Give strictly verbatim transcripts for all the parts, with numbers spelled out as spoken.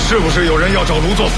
是不是有人要找卢作孚？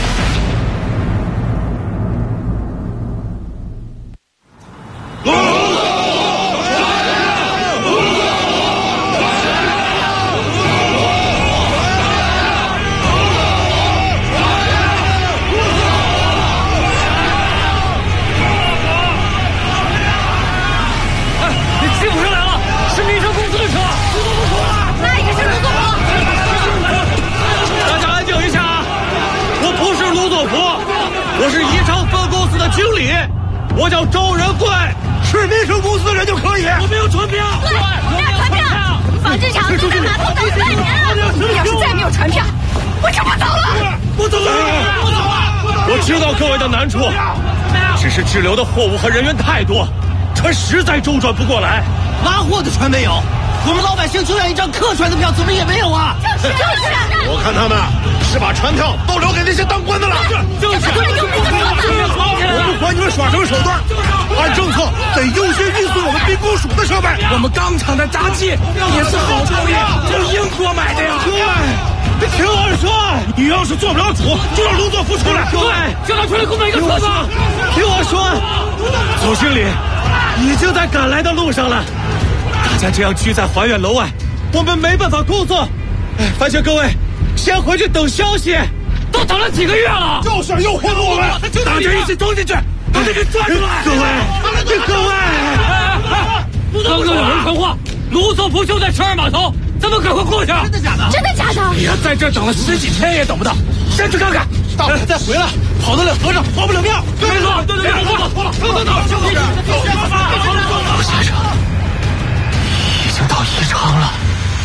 我是宜昌分公司的经理，我叫周仁贵， 是民生公司的人就可以。 我没有传票， 对，没有传票。纺织厂都在码头等了半年了，要是再没有传票，我就不走了。 不走了，不走了。我知道各位的难处，只是滞留的货物和人员太多，船实在周转不过来。 拉货的船没有，我们老百姓就要一张客船的票，怎么也没有啊？ 就是就是。 我看他们是把船票都留给那些当官的了。 就是。 我不管你们耍什么手段，按政策得优先运送我们兵工署的设备。 我们钢厂的闸机也是好东西，从英国买的呀。 对，听我说， 你要是做不了主，就让卢作孚出来。 对，叫他出来给我们一个车子。听我说，总经理已经在赶来的路上了。大家这样聚在环远楼外，我们没办法工作。烦请各位先回去等消息。都等了几个月了， 就是又糊弄我们， 大家一起冲进去，把这个抓出来！ 各位，各位，刚刚有人传话，卢作孚就在十二码头，咱们赶快过去。 真的假的？真的假的？ 你呀，在这等了十几天也等不到，先去看看。 到了再回来，跑得了和尚跑不了庙。 没错，对对对，错了错了，走走走， 卢先生已经到宜昌了。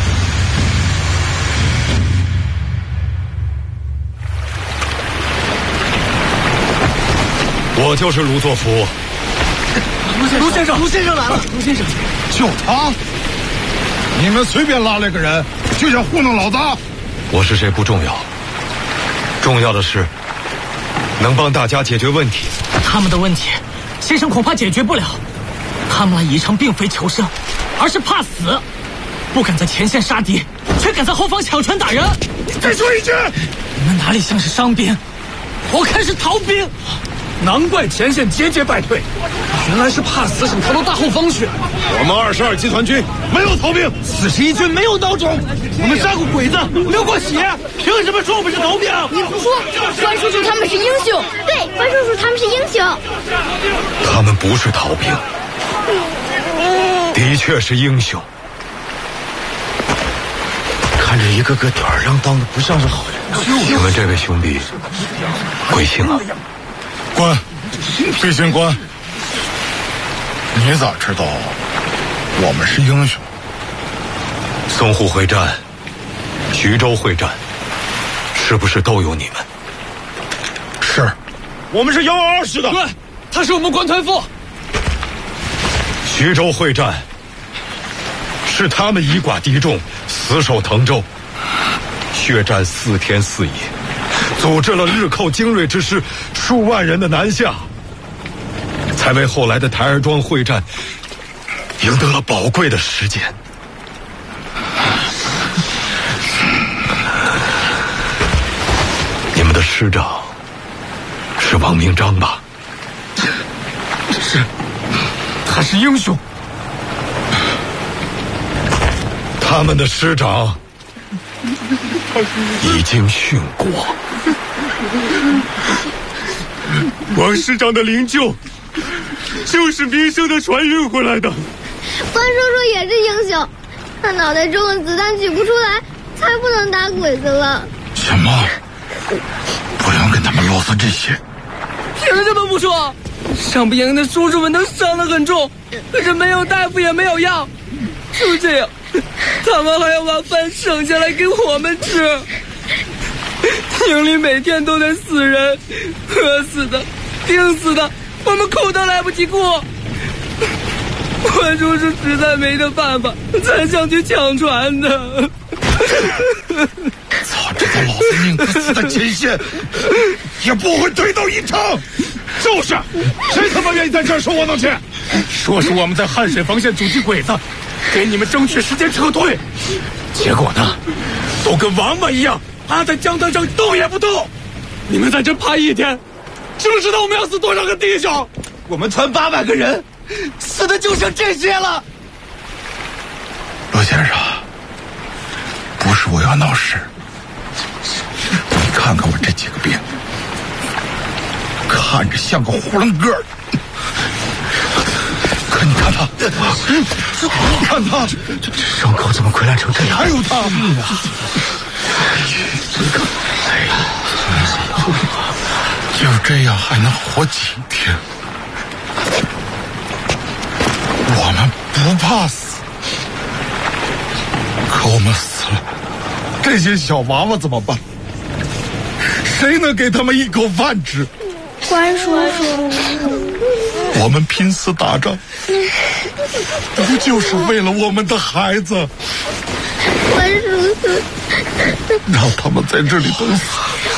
我就是卢作孚。 卢先生，卢先生来了，卢先生， 就他，你们随便拉来个人，就想糊弄老子？ 我是谁不重要，重要的是能帮大家解决问题。 他们的问题，先生恐怕解决不了。他们来宜昌并非求生，而是怕死，不敢在前线杀敌，却敢在后方抢船打人。 再说一句， 你们哪里像是伤兵？我看是逃兵。 难怪前线节节败退，原来是怕死，想逃到大后方去。 我们二十二集团军没有逃兵， 四十一军没有孬种，我们杀过鬼子，流过血，凭什么说我们是逃兵？ 你胡说！关叔叔他们是英雄，对，关叔叔他们是英雄。 他们不是逃兵，的确是英雄。 看着一个个吊儿郎当的，不像是好人。 请问这位兄弟贵姓啊？ 官，飞行官，你咋知道我们是英雄？ 淞沪会战、徐州会战，是不是都有你们？ 是，我们是幺二二师的。 对，他是我们关团副。 徐州会战，是他们以寡敌众，死守滕州，血战四天四夜。组织了日寇精锐之师数万人的南下，才为后来的台儿庄会战赢得了宝贵的时间。你们的师长是王明章吧？ 是，他是英雄。 他们的师长已经殉国。 王师长的灵柩就是民生的船运回来的。 关叔叔也是英雄，他脑袋中的子弹取不出来，才不能打鬼子了。 什么？不用跟他们啰嗦这些。 凭什么不说？上不营的叔叔们都伤得很重，可是没有大夫也没有药，就这样，他们还要把饭省下来给我们吃。营里每天都在死人，饿死的，病死的，我们口都来不及过。关叔叔实在没得办法，才想去抢船的。 操，这个老子宁可死在前线，也不会退到宜昌。就是，谁他妈愿意在这儿受窝囊气？ 说是我们在汉水防线阻击鬼子，给你们争取时间撤退，结果呢，都跟王八一样。 趴在江滩上动也不动。你们在这趴一天，知不知道我们要死多少个弟兄？我们船八百个人，死的就剩这些了。 罗先生，不是我要闹事，你看看我这几个兵，看着像个呼伦个儿，可你看他，你看他， 这这伤口怎么溃烂成这样？ 还有他，就这样还能活几天？我们不怕死，可我们死了，这些小娃娃怎么办？谁能给他们一口饭吃？ 关叔叔， 我们拼死打仗，不就是为了我们的孩子？ 关叔叔， 让他们在这里等死。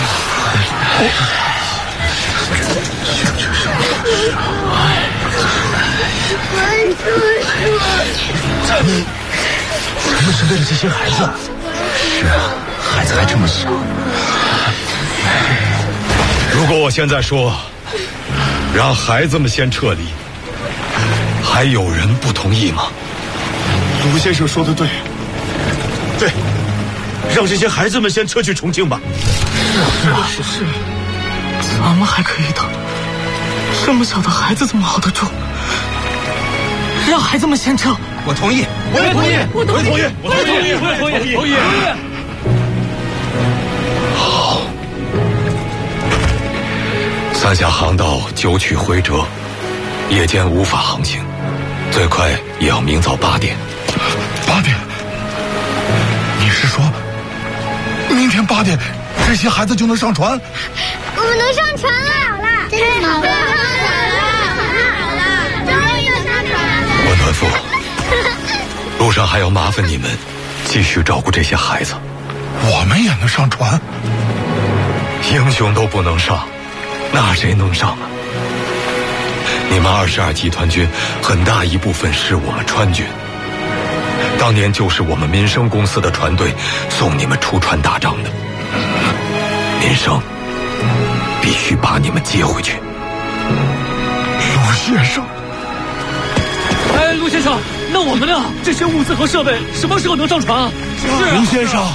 咱们，咱们是为了这些孩子。是啊，孩子还这么小。 如果我现在说，让孩子们先撤离，还有人不同意吗？ 卢先生说的对，对，让这些孩子们先撤去重庆吧。 是啊，是是，咱们还可以等，这么小的孩子怎么熬得住？让孩子们先撤。 我同意， 我也同意， 我同意，我同意，我也同意，同意，同意。 好，三峡航道九曲回折，夜间无法航行，最快也要明早八点。 八点？你是说，明天八点这些孩子就能上船？ 我们能上船了！好了，太好了！好了，终于能上船了！ 温暖父，路上还要麻烦你们继续照顾这些孩子。 我们也能上船？ 英雄都不能上，那谁能上啊？你们二十二集团军很大一部分是我们川军，当年就是我们民生公司的船队送你们出船打仗的。民生必须把你们接回去。 陆先生， 哎，陆先生，那我们呢？这些物资和设备什么时候能上船啊？ 是啊，陆先生，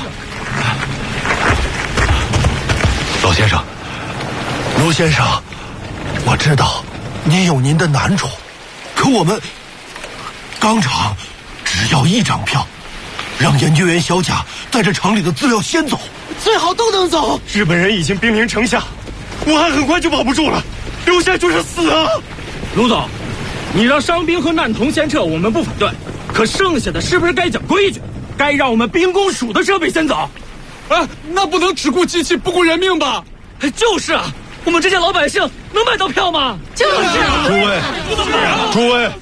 老先生， 卢先生，我知道您有您的难处，可我们钢厂只要一张票，让研究员小贾带着厂里的资料先走，最好都能走。 日本人已经兵临城下，武汉很快就保不住了，留下就是死啊！ 卢总，你让伤兵和难童先撤，我们不反对，可剩下的是不是该讲规矩？该让我们兵工署的设备先走？ 啊，那不能只顾机器不顾人命吧？ 就是啊，我们这些老百姓能买到票吗？ 就是啊！ 诸位，诸位，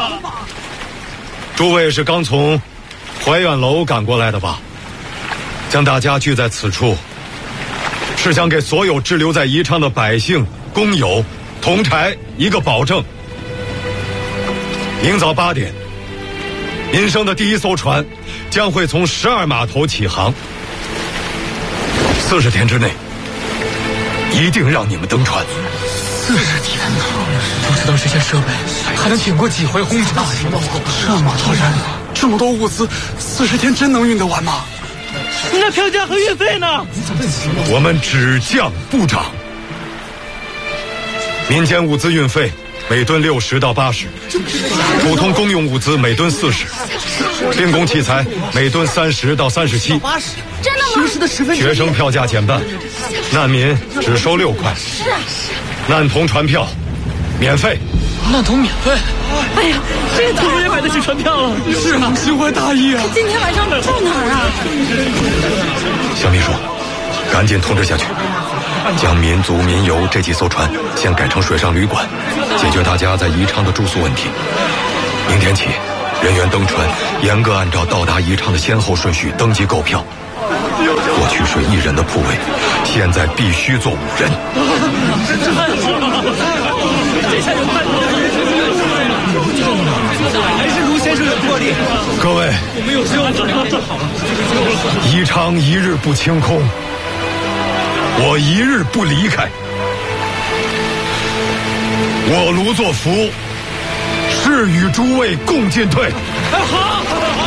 诸位是刚从怀远楼赶过来的吧？将大家聚在此处，是想给所有滞留在宜昌的百姓、工友、同柴一个保证：明早八点，民生的第一艘船将会从十二码头起航。四十天之内，一定让你们登船。 四十天呢？不知道这些设备还能挺过几回轰炸？ 这么多人，这么多物资，四十天真能运得完吗？ 那票价和运费呢？ 我们只降不涨。民间物资运费每吨六十到八十，普通公用物资每吨四十，兵工器材每吨三十到三十七。 真的吗？ 平时的十分之一。 学生票价减半，难民只收六块。 是啊是啊。 难童船票免费。 难童免费？ 哎呀，这终于也买得起船票了。 是啊，心怀大义啊！ 今天晚上住哪儿啊？ 小秘书，赶紧通知下去，将民族民游这几艘船先改成水上旅馆，解决大家在宜昌的住宿问题。明天起，人员登船严格按照到达宜昌的先后顺序登记购票。过去是一人的铺位，现在必须坐五人。 这下有盼头了。还是卢先生有魄力。 各位， 我们有希望的。 宜昌一日不清空， 我一日不离开。我卢作孚誓与诸位共进退。 好。